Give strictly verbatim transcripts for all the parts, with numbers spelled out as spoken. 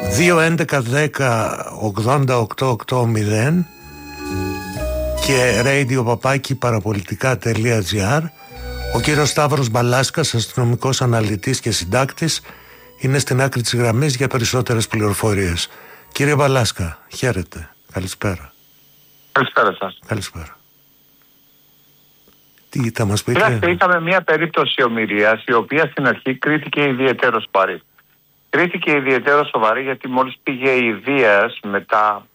δύο έντεκα δέκα ογδόντα οκτώ ογδόντα και radio παπάκι παραπολιτικά τελεία τζι άρ. Ο κύριος Σταύρος Μπαλάσκας, αστυνομικός αναλυτής και συντάκτης, είναι στην άκρη της γραμμής για περισσότερες πληροφορίες. Κύριε Μπαλάσκα, χαίρετε. Καλησπέρα. Καλησπέρα σας. Καλησπέρα. Τι θα μας πείτε? Κοιτάξτε, είχαμε μια περίπτωση ομιλίας η οποία στην αρχή κρίθηκε ιδιαιτέρως σοβαρή. Κρίθηκε ιδιαιτέρως σοβαρή γιατί μόλις πήγε η Δίας μετά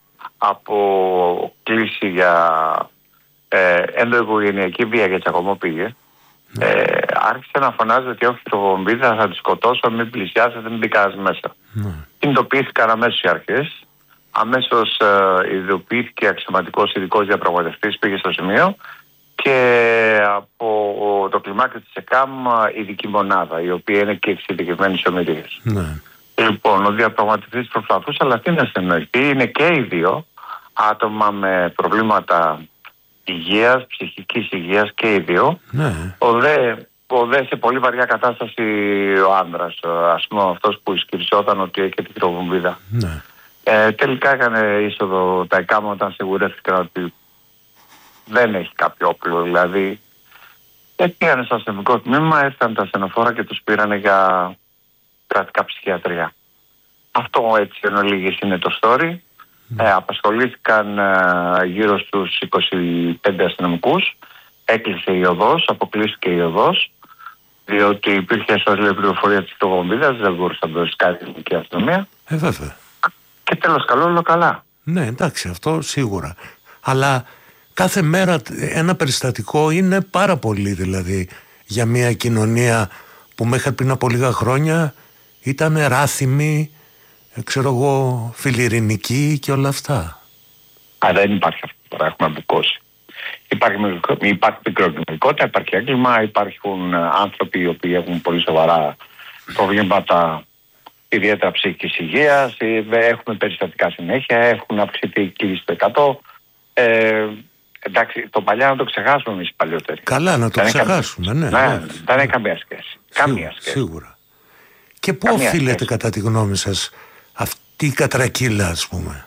από κλήση για ε, ενδοοικογενειακή βία, γιατί ακόμα πήγε, ναι. ε, άρχισε να φωνάζει ότι όχι τροχοβομβίδα, θα τη σκοτώσω, μην πλησιάσετε, μην μπήκατε μέσα. Ναι. Κινητοποιήθηκαν αμέσως οι αρχές, αμέσως ε, ειδοποιήθηκε αξιωματικός ειδικός διαπραγματευτής, πήγε στο σημείο και από το κλιμάκιο της ΕΚΑΜ ειδική μονάδα, η οποία είναι και εξειδικευμένη σε ομιλίες. Ναι. Λοιπόν, ο διαπραγματευτής προσπαθούσε, αλλά τι να συνεννοηθεί, είναι και οι δύο άτομα με προβλήματα υγείας, ψυχικής υγείας και οι δύο. Ναι. Ο, δε, ο δε σε πολύ βαριά κατάσταση ο άνδρας, ας πούμε αυτός που ισχυριζόταν ότι έχει την τροχοβομβίδα. Ναι. Ε, τελικά έκανε είσοδο τα ΕΚΑΜ όταν σιγουρεύτηκαν ότι δεν έχει κάποιο όπλο, δηλαδή. Και πήγανε στο αστυνομικό τμήμα, έρθαν τα ασθενοφόρα και τους πήρανε για κρατικά ψυχιατρία. Αυτό έτσι εν ολίγης είναι το story. Mm. Ε, απασχολήθηκαν ε, γύρω στους είκοσι πέντε αστυνομικούς. Έκλεισε η οδός, αποκλείστηκε η οδός, διότι υπήρχε σωρή πληροφορία της τροχοβομβίδας, δεν μπορούσε να δώσει κάτι η ελληνική αστυνομία. Ε, βέβαια. Και τέλος καλό, όλο καλά. Ναι, εντάξει, αυτό σίγουρα. Αλλά κάθε μέρα ένα περιστατικό είναι πάρα πολύ, δηλαδή, για μια κοινωνία που μέχρι πριν από λίγα χρόνια ήταν ράθιμη, ξέρω εγώ, φιλιρινική και όλα αυτά. Α, δεν υπάρχει αυτό τώρα, έχουμε μπουκώσει. Υπάρχει, υπάρχει μικροκοινωνικότητα, υπάρχει έγκλημα, υπάρχουν άνθρωποι οι οποίοι έχουν πολύ σοβαρά προβλήματα, ιδιαίτερα ψυχικής υγείας, έχουμε περιστατικά συνέχεια, έχουν αυξηθεί κλίση στο εκατό. Ε, εντάξει, το παλιά να το ξεχάσουμε εμείς οι παλιότεροι. Καλά, να το ξεχάσουμε, ναι. Ναι, ναι. Δεν έχει καμία σχέση. Καμία σχέση. Σίγουρα. Και πού οφείλεται κατά τη γνώμη σας αυτή η κατρακύλα, ας πούμε?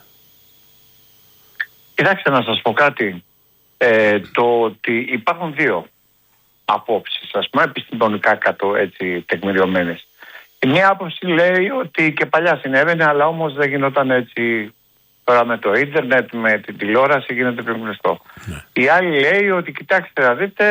Κοιτάξτε να σας πω κάτι. Ε, το ότι υπάρχουν δύο απόψεις, ας πούμε, επιστημονικά κάτω έτσι τεκμηριωμένες. Η μία άποψη λέει ότι και παλιά συνέβαινε, αλλά όμως δεν γινόταν έτσι. Τώρα με το ίντερνετ, με την τηλεόραση γίνεται πιο γνωστό. Ναι. Η άλλη λέει ότι κοιτάξτε να δείτε,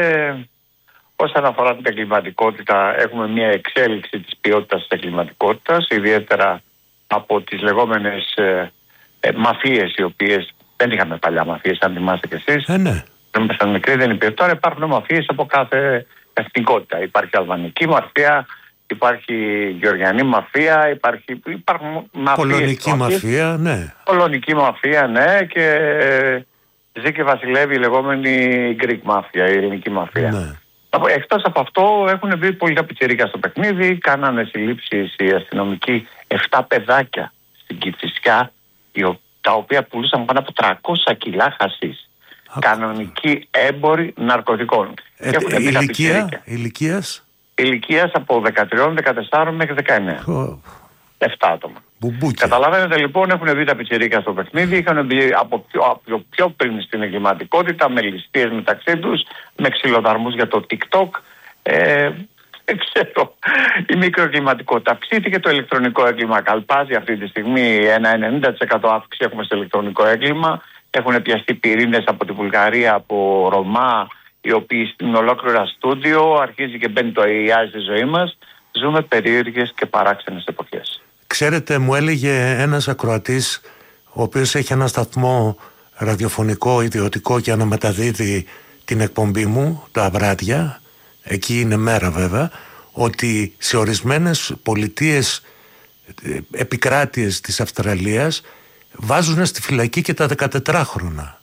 όσον αφορά την εγκληματικότητα, έχουμε μια εξέλιξη της ποιότητας της εγκληματικότητας, ιδιαίτερα από τις λεγόμενες ε, ε, μαφίες, οι οποίες δεν είχαμε παλιά μαφίες, αν θυμάστε κι εσείς. Ε, ναι. Δεν ήμασταν μικροί, δεν υπήρχε. Τώρα υπάρχουν μαφίες από κάθε εθνικότητα. Υπάρχει αλβανική μαφία, υπάρχει γεωργιανή μαφία, υπάρχει, υπάρχουν μαφίες. Πολωνική μαφία, ναι. Πολωνική μαφία, ναι, και ε, ζει και βασιλεύει η λεγόμενη Greek μαφία, η ειρηνική μαφία. Ναι. Εκτός από αυτό έχουν μπει πολύ τα πιτσιρίκα στο παιχνίδι, κάνανε συλλήψεις οι αστυνομικοί εφτά παιδάκια στην Κηφισιά, τα οποία πουλούσαν πάνω από τριακόσια κιλά χασίς. Α, κανονικοί έμποροι ναρκωτικών. Ε, ηλικία, ηλικίας? Ηλικίας από δεκατρία δεκατέσσερα μέχρι δεκαεννέα. Oh. εφτά άτομα. Μπουμπούκια. Καταλαβαίνετε λοιπόν, έχουν μπει τα πιτσιρίκα στο παιχνίδι, είχαν μπει από πιο, από πιο πριν στην εγκληματικότητα, με ληστείες μεταξύ τους, με ξυλοδαρμούς για το TikTok. Ε, δεν ξέρω. Η μικροεγκληματικότητα αυξήθηκε, το ηλεκτρονικό έγκλημα καλπάζει αυτή τη στιγμή. Ένα ενενήντα τοις εκατό αύξηση έχουμε στο ηλεκτρονικό έγκλημα. Έχουν πιαστεί πυρήνες από τη Βουλγαρία, από Ρωμά, οι οποίοι στην ολόκληρα στούντιο, αρχίζει και μπαίνει το έι άι στη ζωή μας. Ζούμε περίεργες και παράξενες εποχές. Ξέρετε, μου έλεγε ένας ακροατής, ο οποίος έχει ένα σταθμό ραδιοφωνικό, ιδιωτικό και αναμεταδίδει την εκπομπή μου τα βράδια, εκεί είναι μέρα βέβαια, ότι σε ορισμένες πολιτείες, επικράτειες της Αυστραλίας, βάζουν στη φυλακή και τα δεκατετράχρονα.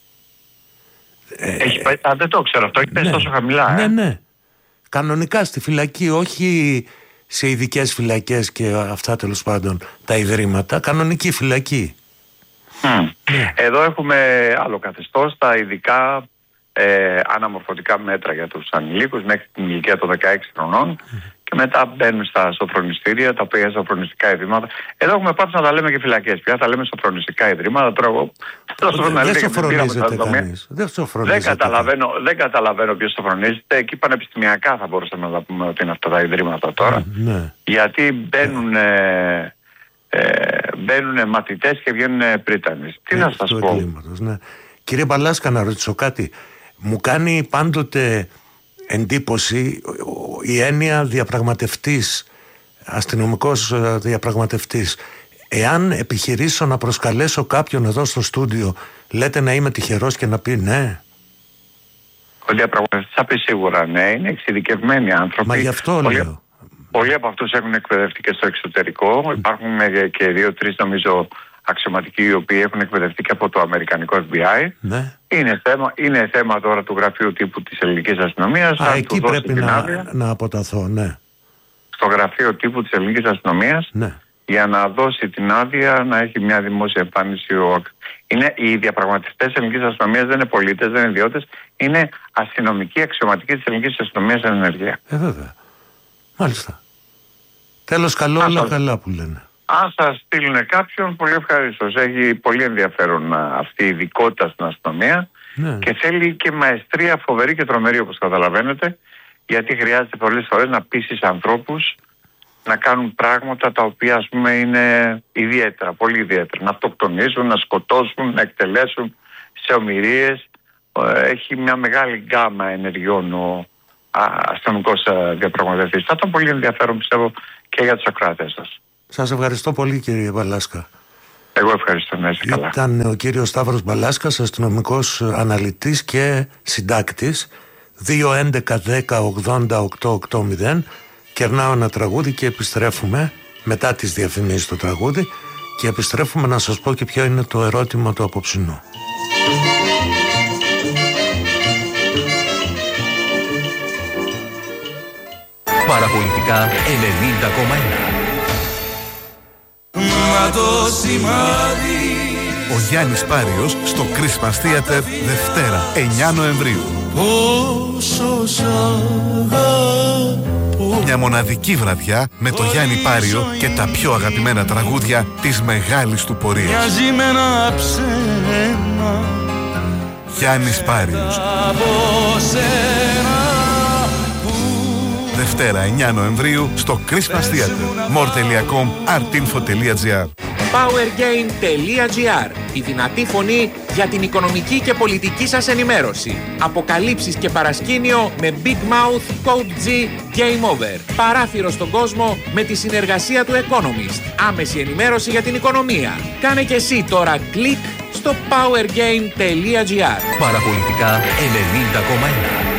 Έχει, ε, α, δεν το ξέρω αυτό, έχει πέσει ναι, τόσο χαμηλά. Ναι, ε. ναι. Κανονικά στη φυλακή, όχι σε ειδικές φυλακές και αυτά τέλος πάντων τα ιδρύματα, κανονική φυλακή. Mm. Ναι. Εδώ έχουμε άλλο καθεστώς, τα ειδικά ε, αναμορφωτικά μέτρα για τους ανηλίκους μέχρι την ηλικία των δεκαέξι χρονών. Mm. και μετά μπαίνουν στα σοφρονιστήρια, τα οποία σοφρονιστικά ιδρύματα. Εδώ έχουμε πάψει να τα λέμε και φυλακές. Πια τα λέμε σοφρονιστικά ιδρύματα. Τώρα εγώ δεν σοφρονίζεται κανείς. Δεν, δεν καταλαβαίνω, δεν καταλαβαίνω ποιος σοφρονίζεται. Εκεί πανεπιστημιακά θα μπορούσαμε να πούμε ότι είναι αυτά τα ιδρύματα τώρα. Ναι. Γιατί μπαίνουν, ε, ε, μπαίνουν μαθητές και βγαίνουν πρίτανες. Τι να σας πω. Ναι. Κύριε Μπαλάσκα, να ρωτήσω κάτι. Μου κάνει πάντοτε εντύπωση η έννοια διαπραγματευτής, αστυνομικός διαπραγματευτής. Εάν επιχειρήσω να προσκαλέσω κάποιον εδώ στο στούντιο, λέτε να είμαι τυχερός και να πει ναι? Ο διαπραγματευτής θα πει σίγουρα ναι, είναι εξειδικευμένοι άνθρωποι. Μα γι' αυτό πολλοί, λέω. Πολλοί από αυτούς έχουν εκπαιδευτεί και στο εξωτερικό. Υπάρχουν και δύο-τρεις νομίζω αξιωματικοί οι οποίοι έχουν εκπαιδευτεί και από το αμερικανικό εφ μπι άι. Ναι. Είναι θέμα, είναι θέμα τώρα του γραφείου τύπου της ελληνικής αστυνομίας. Α, εκεί πρέπει να, να αποταθώ, ναι. Στο γραφείο τύπου της ελληνικής αστυνομίας, ναι. για να δώσει την άδεια να έχει μια δημόσια εμφάνιση. Ο... Είναι, οι διαπραγματευτές της ελληνικής αστυνομίας δεν είναι πολίτες, δεν είναι ιδιώτες, είναι αστυνομικοί αξιωματικοί της ελληνικής αστυνομίας εν ενεργεία. Ε, βέβαια. Μάλιστα. Τέλος καλό, όλα σας... καλά που λένε. Αν σας στείλουν κάποιον, πολύ ευχαριστώς. Έχει πολύ ενδιαφέρον αυτή η ειδικότητα στην αστυνομία, ναι. Και θέλει και μαεστρία φοβερή και τρομερή, όπως καταλαβαίνετε, γιατί χρειάζεται πολλές φορές να πείσεις ανθρώπους να κάνουν πράγματα τα οποία, ας πούμε, είναι ιδιαίτερα, πολύ ιδιαίτερα. Να αυτοκτονήσουν, να σκοτώσουν, να εκτελέσουν σε ομηρίες. Έχει μια μεγάλη γκάμα ενεργειών ο αστυνομικός διαπραγματευτής. Θα ήταν πολύ ενδιαφέρον, πιστεύω, και για τους ακροατές σας. Σας ευχαριστώ πολύ, κύριε Μπαλάσκα. Εγώ ευχαριστώ, να είστε καλά. Ήταν ο κύριος Σταύρος Μπαλάσκας, αστυνομικός αναλυτής και συντάκτης. δύο έντεκα δέκα ογδόντα οκτώ ογδόντα. Κερνάω ένα τραγούδι και επιστρέφουμε μετά τις διαφημίσεις στο τραγούδι και επιστρέφουμε να σας πω και ποιο είναι το ερώτημα του απόψινού. Παραπολιτικά ενενήντα κόμμα ένα. Μα το σημάδι. Ο Γιάννης Πάριος στο Christmas Theater Δευτέρα εννιά Νοεμβρίου. Πόσο σ' αγαπώ. Μια μοναδική βραδιά με το Γιάννη Πάριο και τα πιο αγαπημένα τραγούδια της μεγάλης του πορείας. Μοιάζει με ένα ψέμα. Γιάννης Πάριος. Δευτέρα εννιά Νοεμβρίου στο Christmas Theater. more τελεία com, artinfo τελεία gr. powergain τελεία gr. Η δυνατή φωνή για την οικονομική και πολιτική σας ενημέρωση. Αποκαλύψεις και παρασκήνιο με Big Mouth Code G Game Over. Παράθυρο στον κόσμο με τη συνεργασία του Economist. Άμεση ενημέρωση για την οικονομία. Κάνε και εσύ τώρα κλικ στο powergain τελεία gr. Παραπολιτικά ενενήντα κόμμα ένα.